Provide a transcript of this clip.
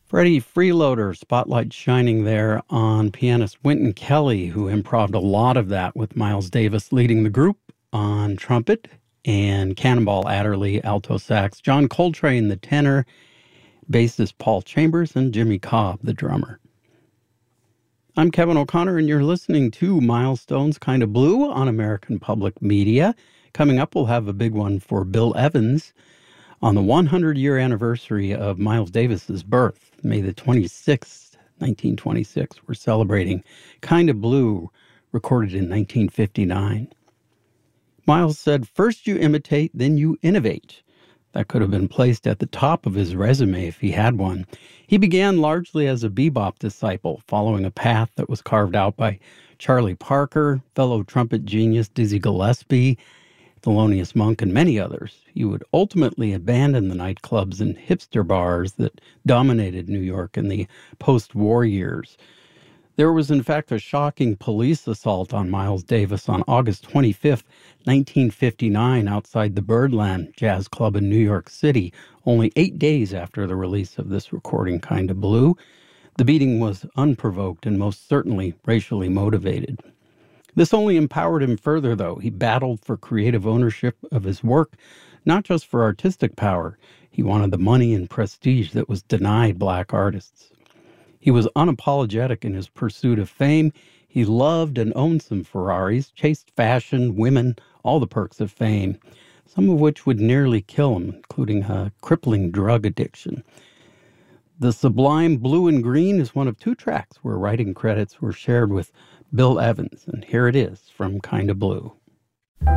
Freddie Freeloader, spotlight shining there on pianist Wynton Kelly, who improved a lot of that with Miles Davis leading the group on trumpet and Cannonball Adderley, alto sax, John Coltrane, the tenor, bassist Paul Chambers, and Jimmy Cobb, the drummer. I'm Kevin O'Connor, and you're listening to Milestones Kinda Blue on American Public Media. Coming up, we'll have a big one for Bill Evans on the 100-year anniversary of Miles Davis's birth, May the 26th, 1926. We're celebrating Kinda Blue, recorded in 1959. Miles said, "First you imitate, then you innovate." That could have been placed at the top of his resume if he had one. He began largely as a bebop disciple, following a path that was carved out by Charlie Parker, fellow trumpet genius Dizzy Gillespie, Thelonious Monk, and many others. He would ultimately abandon the nightclubs and hipster bars that dominated New York in the post-war years. There was, in fact, a shocking police assault on Miles Davis on August 25th, 1959, outside the Birdland Jazz Club in New York City, only 8 days after the release of this recording, Kinda Blue. The beating was unprovoked and most certainly racially motivated. This only empowered him further, though. He battled for creative ownership of his work, not just for artistic power. He wanted the money and prestige that was denied black artists. He was unapologetic in his pursuit of fame. He loved and owned some Ferraris, chased fashion, women, all the perks of fame, some of which would nearly kill him, including a crippling drug addiction. The sublime Blue and Green is one of 2 tracks where writing credits were shared with Bill Evans, and here it is from Kinda Blue.